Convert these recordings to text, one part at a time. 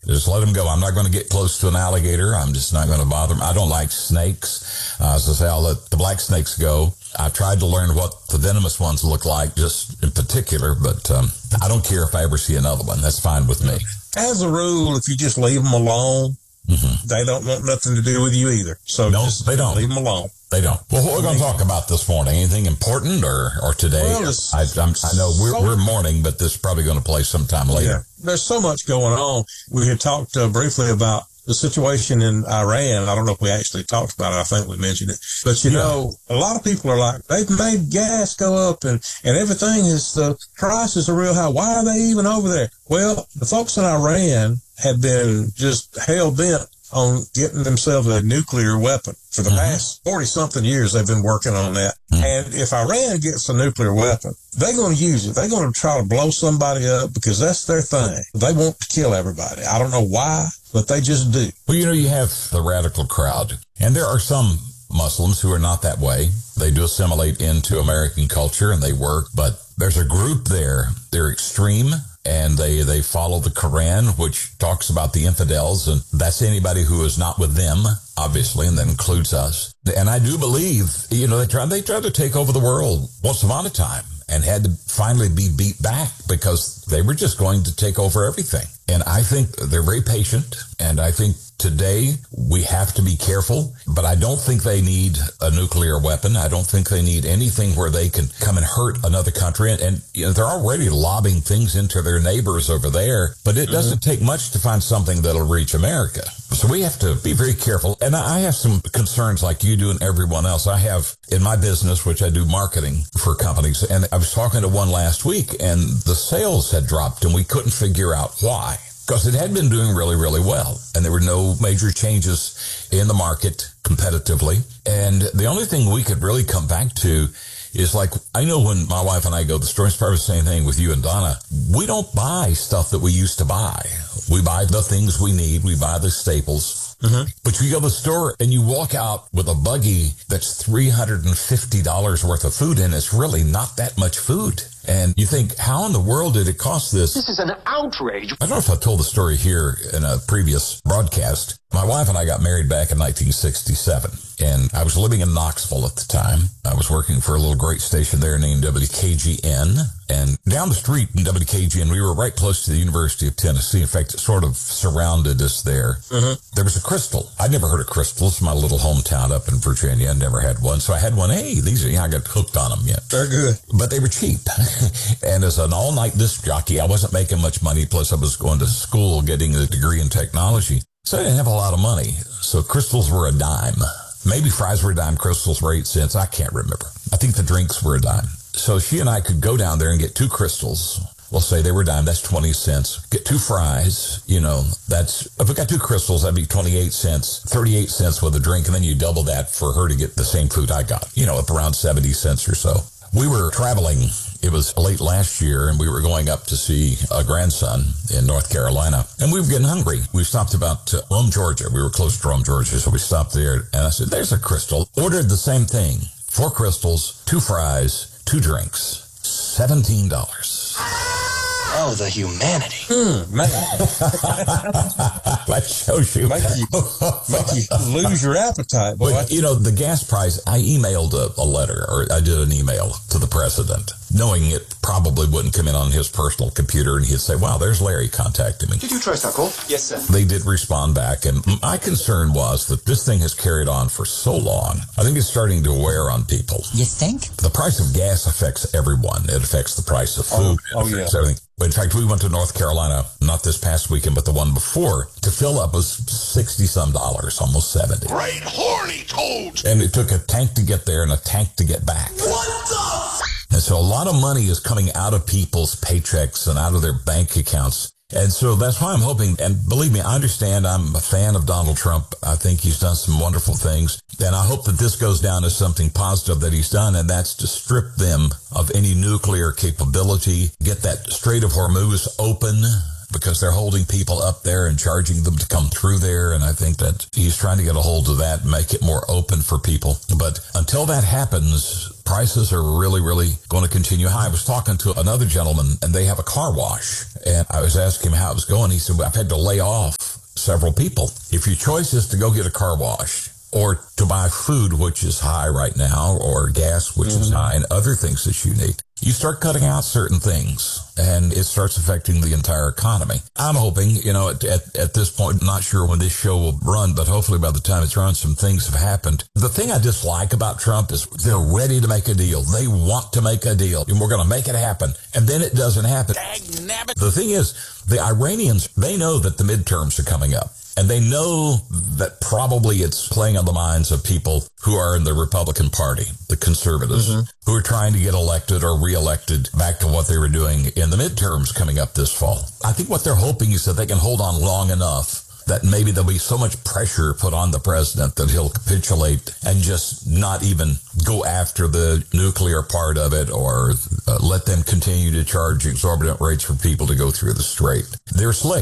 Just let them go. I'm not going to get close to an alligator. I'm just not going to bother them. I don't like snakes. So I say I'll let the black snakes go. I've tried to learn what the venomous ones look like, just in particular, but I don't care if I ever see another one. That's fine with me. As a rule, if you just leave them alone, they don't want nothing to do with you either. So no, they don't. Leave them alone. They don't. Well, what are we going to talk about this morning? Anything important or today? Well, I know we're morning, but this is probably going to play sometime later. Yeah, there's so much going on. We had talked briefly about the situation in Iran. I don't know if we actually talked about it. I think we mentioned it. But, you know, a lot of people are like, they've made gas go up and everything is, the prices are real high. Why are they even over there? Well, the folks in Iran have been just hell-bent on getting themselves a nuclear weapon. For the past 40-something years, they've been working on that. And if Iran gets a nuclear weapon, they're going to use it. They're going to try to blow somebody up because that's their thing. They want to kill everybody. I don't know why, but they just do. Well, you know, you have the radical crowd, and there are some Muslims who are not that way. They do assimilate into American culture and they work, but there's a group there. They're extreme. And they follow the Quran, which talks about the infidels, and that's anybody who is not with them, obviously, and that includes us. And I do believe, you know, they tried to take over the world once upon a time and had to finally be beat back because they were just going to take over everything. And I think they're very patient, and I think today we have to be careful, but I don't think they need a nuclear weapon. I don't think they need anything where they can come and hurt another country. And you know, they're already lobbing things into their neighbors over there, but it doesn't take much to find something that'll reach America. So we have to be very careful. And I have some concerns like you do and everyone else. I have in my business, which I do marketing for companies, and I was talking to one last week and the sales had dropped and we couldn't figure out why. Because it had been doing really, really well. And there were no major changes in the market competitively. And the only thing we could really come back to is like, I know when my wife and I go to the store, it's probably the same thing with you and Donna. We don't buy stuff that we used to buy. We buy the things we need. We buy the staples. But you go to the store and you walk out with a buggy that's $350 worth of food, and it's really not that much food. And you think, how in the world did it cost this? This is an outrage. I don't know if I told the story here in a previous broadcast. My wife and I got married back in 1967, and I was living in Knoxville at the time. I was working for a little great station there named WKGN, and down the street in WKGN, we were right close to the University of Tennessee. In fact, it sort of surrounded us there. There was a Crystal. I'd never heard of Crystal. It's my little hometown up in Virginia. I never had one, so I had one. Hey, these are, I got hooked on them yet. They're good. But they were cheap. And as an all-night disc jockey, I wasn't making much money, plus I was going to school getting a degree in technology. So I didn't have a lot of money. So Crystals were a dime. Maybe fries were a dime, Crystals were 8 cents. I can't remember. I think the drinks were a dime. So she and I could go down there and get 2 Crystals. We'll say they were a dime, that's 20 cents. Get 2 fries, you know, that's, if we got 2 Crystals, that'd be 28 cents, 38 cents with a drink, and then you double that for her to get the same food I got, you know, up around 70 cents or so. We were traveling, it was late last year, and we were going up to see a grandson in North Carolina, and we were getting hungry. We stopped about Rome, Georgia. We were close to Rome, Georgia, so we stopped there, and I said, there's a Crystal. Ordered the same thing, 4 Crystals, 2 fries, 2 drinks, $17. Oh, the humanity. Man. That shows you. Make you lose your appetite, boy. But, you know, the gas price, I emailed a letter, or I did an email to the president, knowing it probably wouldn't come in on his personal computer, and he'd say, wow, there's Larry contacting me. Did you try Suckle? Yes, sir. They did respond back, and my concern was that this thing has carried on for so long. I think it's starting to wear on people. You think? The price of gas affects everyone. It affects the price of food. It affects everything. In fact, we went to North Carolina, not this past weekend, but the one before. To fill up was $60-some, almost 70. Great horny toads! And it took a tank to get there and a tank to get back. What the? And so a lot of money is coming out of people's paychecks and out of their bank accounts. And so that's why I'm hoping, and believe me, I understand I'm a fan of Donald Trump. I think he's done some wonderful things. And I hope that this goes down as something positive that he's done, and that's to strip them of any nuclear capability, get that Strait of Hormuz open, because they're holding people up there and charging them to come through there. And I think that he's trying to get a hold of that and make it more open for people. But until that happens, prices are really, really going to continue high. I was talking to another gentleman, and they have a car wash. And I was asking him how it was going. He said, well, I've had to lay off several people. If your choice is to go get a car wash or to buy food, which is high right now, or gas, which is high, and other things that you need, you start cutting out certain things, and it starts affecting the entire economy. I'm hoping, at this point, not sure when this show will run, but hopefully by the time it's run, some things have happened. The thing I dislike about Trump is they're ready to make a deal. They want to make a deal, and we're going to make it happen. And then it doesn't happen. The thing is, the Iranians, they know that the midterms are coming up. And they know that probably it's playing on the minds of people who are in the Republican Party, the conservatives, who are trying to get elected or reelected back to what they were doing in the midterms coming up this fall. I think what they're hoping is that they can hold on long enough that maybe there'll be so much pressure put on the president that he'll capitulate and just not even go after the nuclear part of it, or let them continue to charge exorbitant rates for people to go through the strait. They're slick,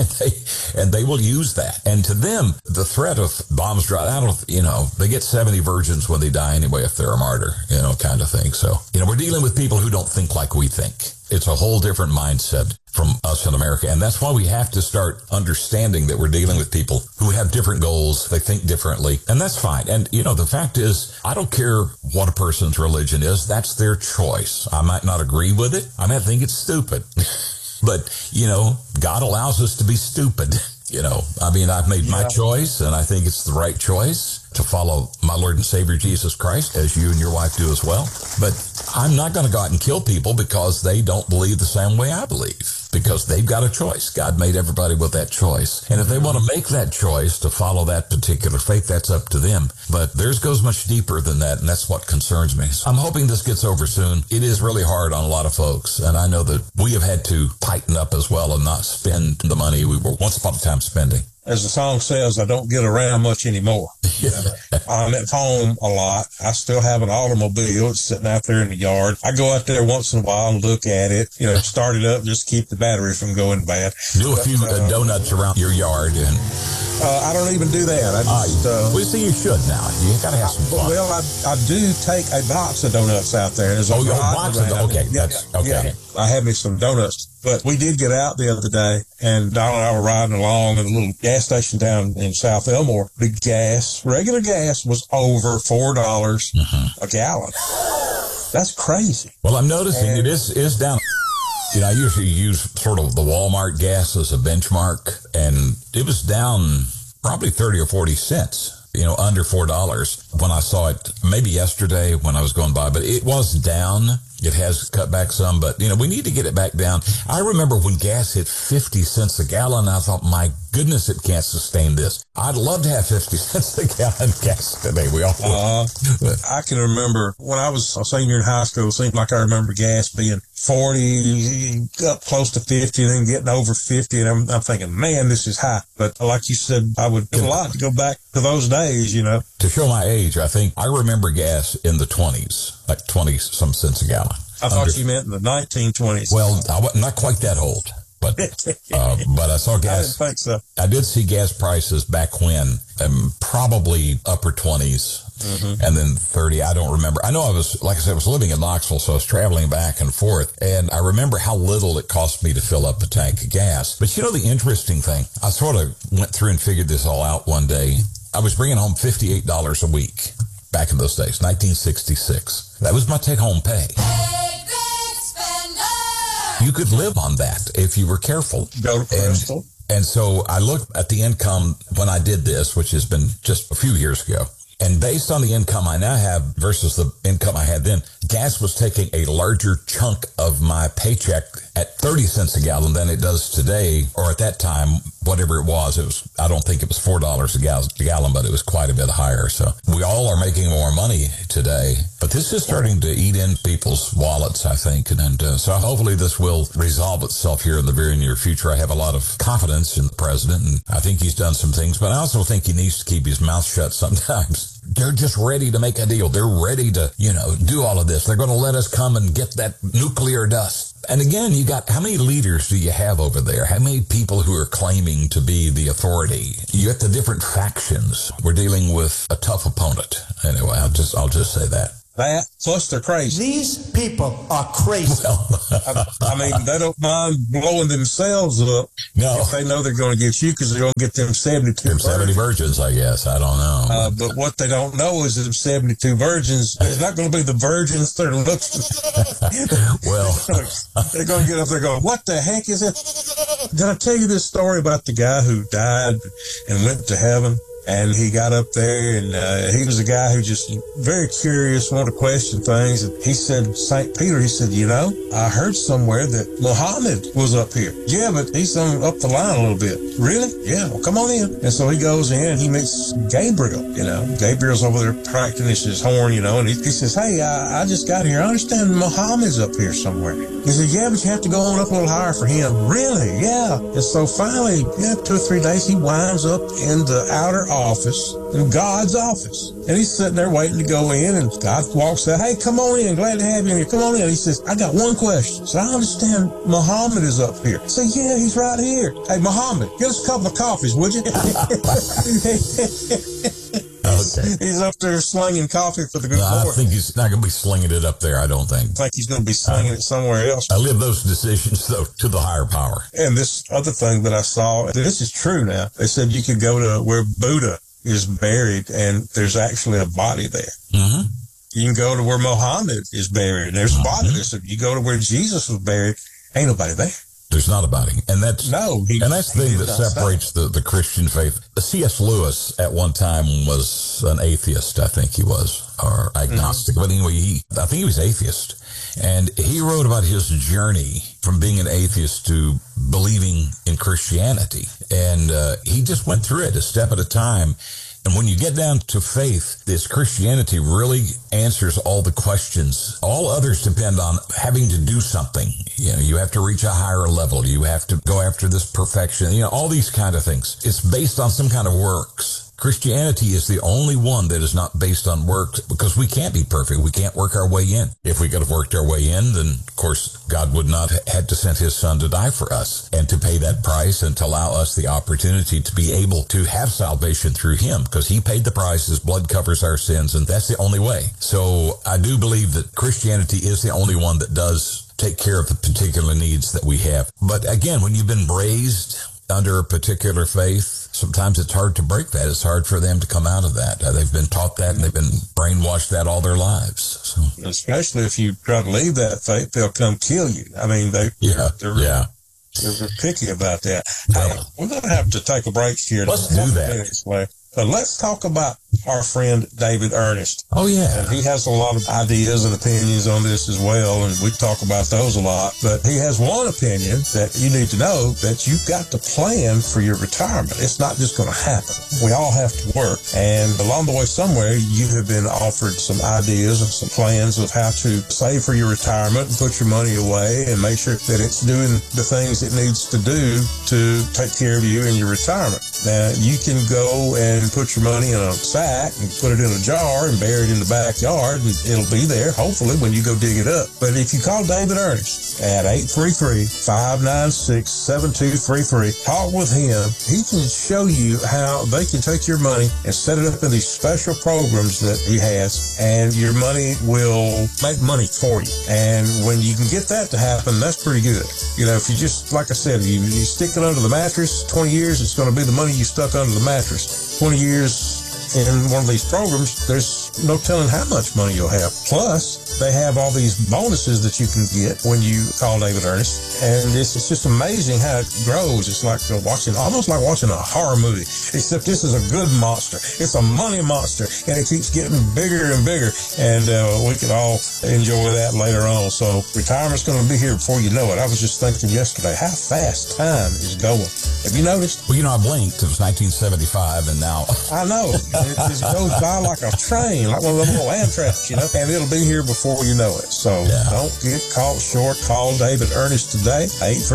and they will use that. And to them, the threat of bombs dropped, they get 70 virgins when they die anyway if they're a martyr, kind of thing. So, we're dealing with people who don't think like we think. It's a whole different mindset from us in America. And that's why we have to start understanding that we're dealing with people who have different goals. They think differently. And that's fine. And, the fact is, I don't care what a person's religion is. That's their choice. I might not agree with it. I might think it's stupid. But, God allows us to be stupid. I've made my choice, and I think it's the right choice to follow my Lord and Savior Jesus Christ, as you and your wife do as well. But I'm not going to go out and kill people because they don't believe the same way I believe, because they've got a choice. God made everybody with that choice. And if they want to make that choice to follow that particular faith, that's up to them. But theirs goes much deeper than that, and that's what concerns me. So I'm hoping this gets over soon. It is really hard on a lot of folks, and I know that we have had to tighten up as well and not spend the money we were once upon a time spending. As the song says, I don't get around much anymore. I'm at home a lot. I still have an automobile. It's sitting out there in the yard. I go out there once in a while and look at it, start it up, just keep the battery from going bad. Do a few donuts around your yard. And I don't even do that. We see you should now. You got to have some fun. Well, I do take a box of donuts out there. Your box of donuts. Okay, that's okay. Yeah. I had me some donuts. But we did get out the other day, and Donald and I were riding along at a little gas station down in South Elmore. The regular gas was over $4 a gallon. That's crazy. Well, I'm noticing it is down. I usually use sort of the Walmart gas as a benchmark, and it was down probably 30 or 40 cents. Under $4 when I saw it, maybe yesterday when I was going by, but it was down. It has cut back some, but, we need to get it back down. I remember when gas hit 50 cents a gallon, I thought, my goodness, it can't sustain this. I'd love to have 50 cents a gallon gas today. We all I can remember when I was a senior in high school, it seemed like I remember gas being 40, up close to 50, and then getting over 50, and I'm thinking, man, this is high. But like you said, I would give a lot to go back to those days, To show my age, I think I remember gas in the 20s, like 20-some cents a gallon. I thought you meant in the 1920s. Well, I wasn't not quite that old, but I saw gas. I didn't think so. I did see gas prices back when, probably upper 20s, and then 30. I don't remember. I know I was living in Knoxville, so I was traveling back and forth, and I remember how little it cost me to fill up a tank of gas. But the interesting thing, I sort of went through and figured this all out one day. I was bringing home $58 a week back in those days, 1966. That was my take-home pay. You could live on that if you were careful. Go to Crystal. And so I looked at the income when I did this, which has been just a few years ago. And based on the income I now have versus the income I had then, gas was taking a larger chunk of my paycheck at 30 cents a gallon than it does today, or at that time, whatever it was, I don't think it was $4 a gallon, but it was quite a bit higher. So we all are making more money today, but this is starting to eat in people's wallets, I think. And so hopefully this will resolve itself here in the very near future. I have a lot of confidence in the president, and I think he's done some things, but I also think he needs to keep his mouth shut sometimes. They're just ready to make a deal. They're ready to, do all of this. They're going to let us come and get that nuclear dust. And again, how many leaders do you have over there? How many people who are claiming to be the authority? You get the different factions. We're dealing with a tough opponent. Anyway, I'll just say that. That, plus they're crazy. These people are crazy. Well, I mean, they don't mind blowing themselves up no. if they know they're going to get you because they're going to get them 72 Them 70 virgins, I guess. I don't know. But what they don't know is that them 72 virgins, it's not going to be the virgins they're looking. Well, they're going to get up there going, what the heck is it? Did I tell you this story about the guy who died and went to heaven? And he got up there, and he was a guy who just very curious, wanted to question things. And he said, St. Peter, he said, you know, I heard somewhere that Muhammad was up here. Yeah, but he's up the line a little bit. Really? Yeah, well, come on in. And so he goes in, and he meets Gabriel, you know. Gabriel's over there practicing his horn, you know, and he says, hey, I just got here. I understand Muhammad's up here somewhere. He said, yeah, but you have to go on up a little higher for him. Really? Yeah. And so finally, 2 or 3 days, he winds up in the outer office, in God's office. And he's sitting there waiting to go in, and God walks out, hey, come on in, glad to have you in here. Come on in. He says, I got one question. So I understand Muhammad is up here. I say, yeah, he's right here. Hey, Muhammad, get us a couple of coffees, would you? okay. He's up there slinging coffee for the good I Lord. think he's not going to be slinging it up there, I don't think. I think he's going to be slinging it somewhere else. I leave those decisions, though, to the higher power. And this other thing that I saw, this is true now. They said you could go to where Buddha is buried, and there's actually a body there. Mm-hmm. You can go to where Muhammad is buried, and there's a body there. So you go to where Jesus was buried, ain't nobody there. There's not a body. And that's No. the thing that separates the Christian faith. C.S. Lewis at one time was an atheist, I think he was, or agnostic. But anyway, I think he was atheist. And he wrote about his journey from being an atheist to believing in Christianity. And he just went through it a step at a time. And when you get down to faith, this Christianity really answers all the questions. All others depend on having to do something. You know, you have to reach a higher level. You have to go after this perfection. You know, all these kind of things. It's based on some kind of works. Christianity is the only one that is not based on works because we can't be perfect. We can't work our way in. If we could have worked our way in, then of course God would not have had to send his son to die for us and to pay that price and to allow us the opportunity to be able to have salvation through him because he paid the price. His blood covers our sins, and that's the only way. So I do believe that Christianity is the only one that does take care of the particular needs that we have. But again, when you've been raised under a particular faith, sometimes it's hard to break that. It's hard for them to come out of that. They've been taught that, and they've been brainwashed that all their lives. So. Especially if you try to leave that faith, they'll come kill you. I mean, they're picky about that. Hey, we're going to have to take a break here. Let's do that. But let's talk about our friend David Ernest. Oh, yeah. And he has a lot of ideas and opinions on this as well, and we talk about those a lot. But he has one opinion that you need to know, that you've got to plan for your retirement. It's not just going to happen. We all have to work. And along the way somewhere, you have been offered some ideas and some plans of how to save for your retirement and put your money away and make sure that it's doing the things it needs to do to take care of you in your retirement. Now, you can go and put your money in a sack and put it in a jar and bury it in the backyard, and it'll be there, hopefully, when you go dig it up. But if you call David Ernest at 833-596-7233, talk with him. He can show you how they can take your money and set it up in these special programs that he has, and your money will make money for you. And when you can get that to happen, that's pretty good. You know, if you just, like I said, you stick it under the mattress, 20 years, it's going to be the money you stuck under the mattress. 20 years in one of these programs, there's no telling how much money you'll have. Plus, they have all these bonuses that you can get when you call David Ernest. And it's just amazing how it grows. It's like almost like watching a horror movie, except this is a good monster. It's a money monster, and it keeps getting bigger and bigger. And we can all enjoy that later on. So retirement's going to be here before you know it. I was just thinking yesterday, how fast time is going. Have you noticed? Well, you know, I blinked. It was 1975, and now... I know. It just goes by like a train, like one of those little Amtrak, you know, and it'll be here before you know it. So Don't get caught short. Call David Ernest today,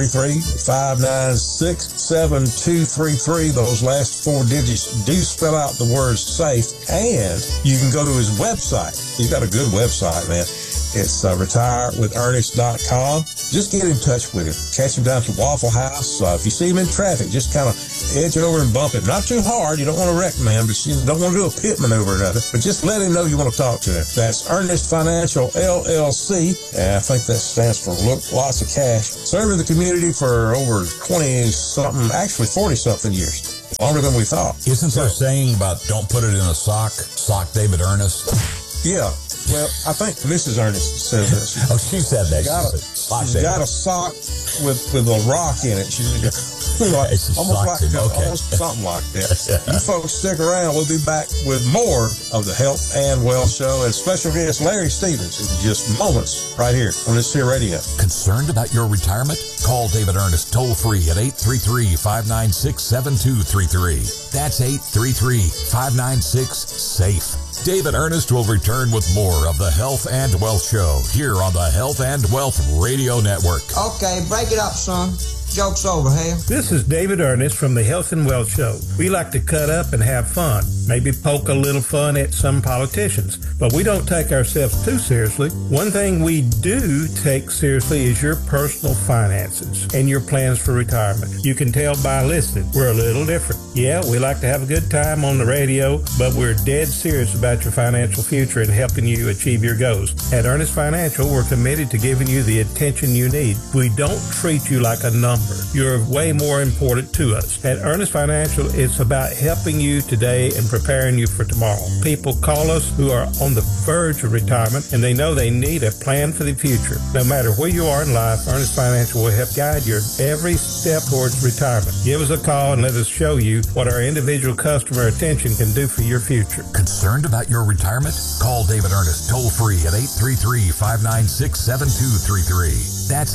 833-596-7233. Those last 4 digits do spell out the word SAFE, and you can go to his website. He's got a good website, man. It's retirewithernest.com. Just get in touch with him. Catch him down at the Waffle House. If you see him in traffic, just kind of edge it over and bump it. Not too hard. You don't want to wreck him, man, but you don't want to do a pit maneuver or nothing. But just let him know you want to talk to him. That's Ernest Financial LLC. And I think that stands for Lots of Cash. Serving the community for over 20-something, actually 40-something years. Longer than we thought. Isn't there a saying about don't put it in a sock David Ernest? Yeah. Well, I think Mrs. Ernest says this. Oh, she said that. She's got a sock with a rock in it. She's almost something like that. You folks stick around. We'll be back with more of the Health and Wealth Show and special guest Larry Stevens in just moments right here on this here radio. Concerned about your retirement? Call David Ernest toll free at 833-596-7233. That's 833-596-SAFE. David Ernest will return with more of the Health and Wealth Show here on the Health and Wealth Radio Network. Okay, break it up, son. Joke's over, Hale. This is David Ernest from the Health and Wealth Show. We like to cut up and have fun, maybe poke a little fun at some politicians, but we don't take ourselves too seriously. One thing we do take seriously is your personal finances and your plans for retirement. You can tell by listening, we're a little different. Yeah, we like to have a good time on the radio, but we're dead serious about your financial future and helping you achieve your goals. At Ernest Financial, we're committed to giving you the attention you need. We don't treat you like a number. You're way more important to us. At Ernest Financial, it's about helping you today and preparing you for tomorrow. People call us who are on the verge of retirement, and they know they need a plan for the future. No matter where you are in life, Ernest Financial will help guide your every step towards retirement. Give us a call and let us show you what our individual customer attention can do for your future. Concerned about your retirement? Call David Ernest toll free at 833-596-7233. That's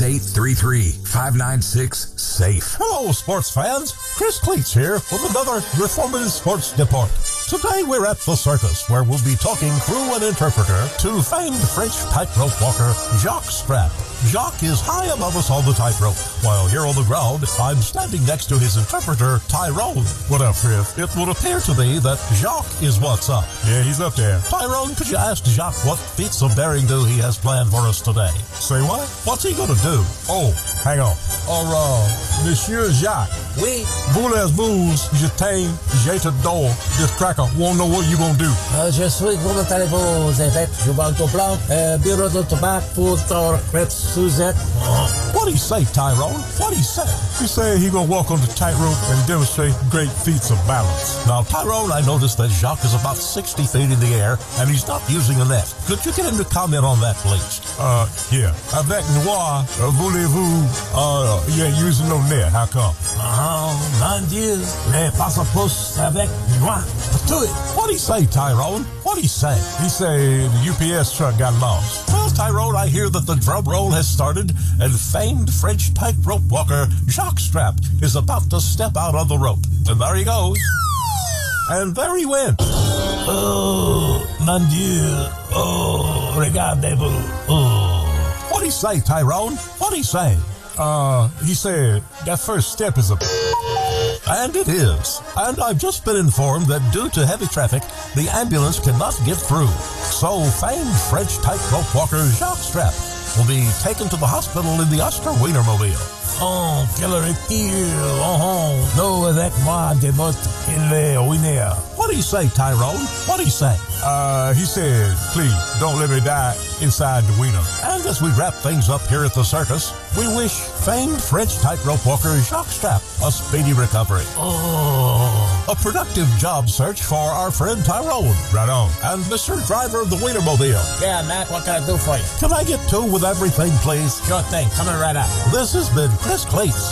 833-596-SAFE. Hello, sports fans. Chris Cleats here with another Reformative Sports Report. Today we're at the circus, where we'll be talking through an interpreter to famed French tightrope walker Jacques Strap. Jacques is high above us on the tightrope, while here on the ground, I'm standing next to his interpreter, Tyrone. What up, Chris? It would appear to me that Jacques is what's up. Yeah, he's up there. Tyrone, could you ask Jacques what feats of daring do he has planned for us today? Say what? What's he gonna do? Oh, hang on. Monsieur Jacques. Oui. Voulez-vous jeter d'or? This cracker won't know what you gonna do. Je suis volontairement avec Jubanto Blanc, bureau de tabac pour Suzette. What'd he say, Tyrone? What'd he say? He said he gonna walk on the tightrope and demonstrate great feats of balance. Now, Tyrone, I noticed that Jacques is about 60 feet in the air, and he's not using a net. Could you get him to comment on that, please? Yeah. Avec noir, voulez-vous, you ain't using no net. How come? Mon Dieu, les passaports avec noir. Do it. What'd he say, Tyrone? What'd he say? He said the UPS truck got lost. Well, Tyrone, I hear that the drum roll has started, and famed French tightrope walker Jacques Strap is about to step out on the rope. And there he goes. And there he went. Oh, mon Dieu. Oh, regardez-vous. Oh. What'd he say, Tyrone? What'd he say? He said that first step is a... And it is. And I've just been informed that due to heavy traffic, the ambulance cannot get through. So famed French tightrope walker Jacques Strap will be taken to the hospital in the Oscar Wienermobile. Oh, quel recul. Oh, no, avec moi, des bottes in le Wiener. What'd he say, Tyrone? What'd he say? He said, please, don't let me die inside the Wiener. And as we wrap things up here at the circus, we wish famed French tightrope walker Jacques Strap a speedy recovery. Oh. A productive job search for our friend Tyrone. Right on. And Mr. Driver of the Wienermobile. Yeah, Mac, what can I do for you? Can I get two with everything, please? Sure thing. Coming right out. This has been Chris Cleats